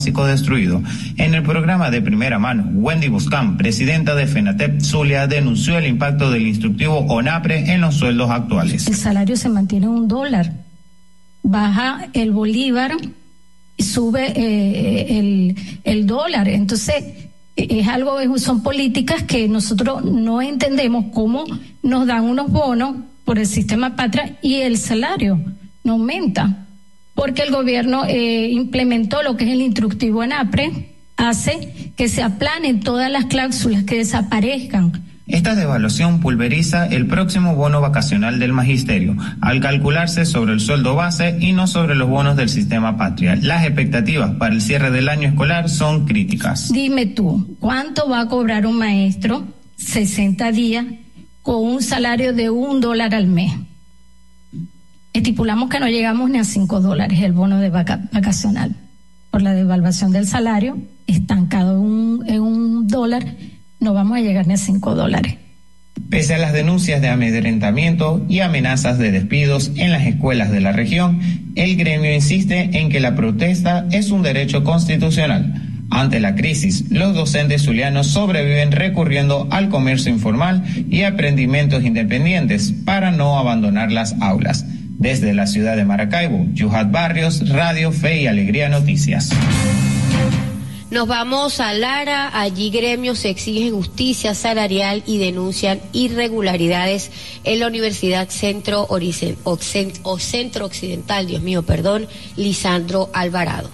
destruido. En el programa de primera mano, Wendy Buscán, presidenta de FENATEP Zulia, denunció el impacto del instructivo ONAPRE en los sueldos actuales. El salario se mantiene en $1, baja el bolívar, sube el dólar, entonces es algo, son políticas que nosotros no entendemos cómo nos dan unos bonos por el sistema Patria y el salario no aumenta. Porque el gobierno implementó lo que es el instructivo ONAPRE, hace que se aplanen todas las cláusulas, que desaparezcan. Esta devaluación pulveriza el próximo bono vacacional del magisterio, al calcularse sobre el sueldo base y no sobre los bonos del sistema Patria. Las expectativas para el cierre del año escolar son críticas. Dime tú, ¿cuánto va a cobrar un maestro 60 días con un salario de $1 al mes? Estipulamos que no llegamos ni a $5 el bono de vacacional. Por la devaluación del salario, estancado en $1, no vamos a llegar ni a $5. Pese a las denuncias de amedrentamiento y amenazas de despidos en las escuelas de la región, el gremio insiste en que la protesta es un derecho constitucional. Ante la crisis, los docentes zulianos sobreviven recurriendo al comercio informal y a emprendimientos independientes para no abandonar las aulas. Desde la ciudad de Maracaibo, Yuhat Barrios, Radio Fe y Alegría Noticias. Nos vamos a Lara. Allí gremios exigen justicia salarial y denuncian irregularidades en la Universidad Centro Occidental, Lisandro Alvarado.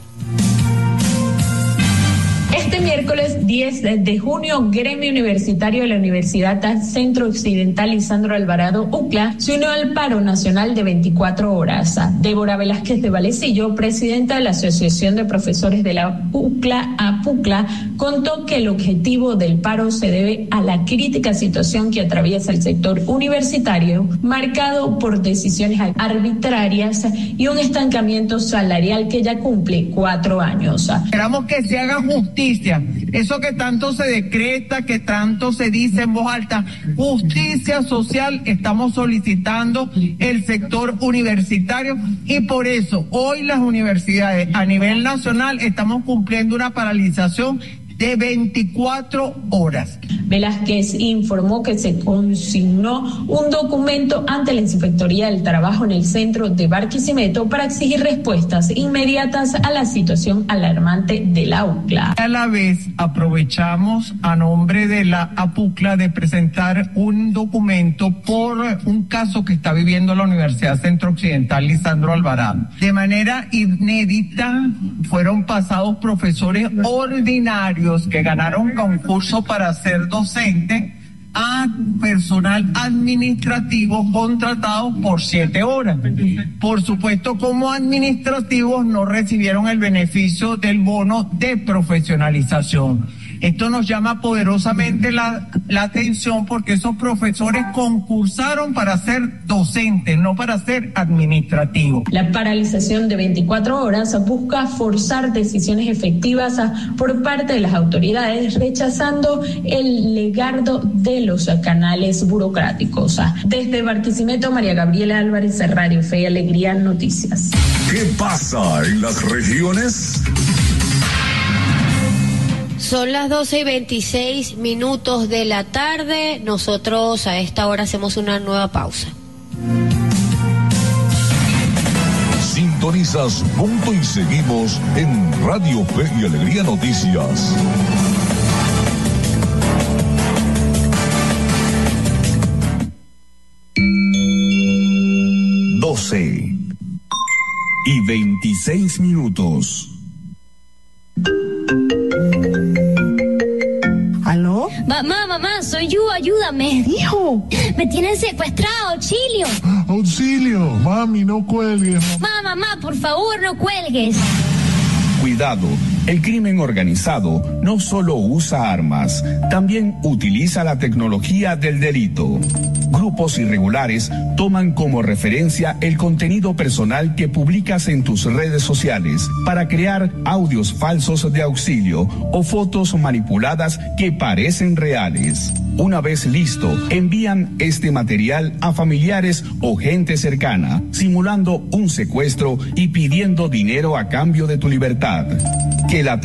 Este miércoles 10 de junio, Gremio Universitario de la Universidad Centro Occidental Lisandro Alvarado, UCLA, se unió al paro nacional de 24 horas. Débora Velázquez de Valecillo, presidenta de la Asociación de Profesores de la UCLA, APUCLA, contó que el objetivo del paro se debe a la crítica situación que atraviesa el sector universitario, marcado por decisiones arbitrarias y un estancamiento salarial que ya cumple 4 años. Esperamos que se haga justicia. Eso que tanto se decreta, que tanto se dice en voz alta, justicia social, estamos solicitando el sector universitario y por eso hoy las universidades a nivel nacional estamos cumpliendo una paralización de 24 horas. Velázquez informó que se consignó un documento ante la Inspectoría del Trabajo en el centro de Barquisimeto para exigir respuestas inmediatas a la situación alarmante de la UCLA. A la vez, aprovechamos a nombre de la APUCLA de presentar un documento por un caso que está viviendo la Universidad Centro Occidental Lisandro Alvarado. De manera inédita fueron pasados profesores ordinarios que ganaron concurso para ser docente a personal administrativo contratados por 7 horas. Por supuesto, como administrativos no recibieron el beneficio del bono de profesionalización. Esto nos llama poderosamente la atención porque esos profesores concursaron para ser docentes, no para ser administrativos. La paralización de 24 horas busca forzar decisiones efectivas por parte de las autoridades, rechazando el legado de los canales burocráticos. Desde Barquisimeto, María Gabriela Álvarez, Radio Fe y Alegría Noticias. ¿Qué pasa en las regiones? Son las 12:26 de la tarde. Nosotros a esta hora hacemos una nueva pausa. Sintonizas Punto y seguimos en Radio Fe y Alegría Noticias. y 26 minutos. ¿Aló? Mamá, soy yo, ayúdame. Hijo. Me tienen secuestrado, auxilio. Auxilio, mami, no cuelgues. Mamá, por favor, no cuelgues. Cuidado, el crimen organizado no solo usa armas, también utiliza la tecnología del delito. Grupos irregulares toman como referencia el contenido personal que publicas en tus redes sociales para crear audios falsos de auxilio o fotos manipuladas que parecen reales. Una vez listo, envían este material a familiares o gente cercana, simulando un secuestro y pidiendo dinero a cambio de tu libertad. que la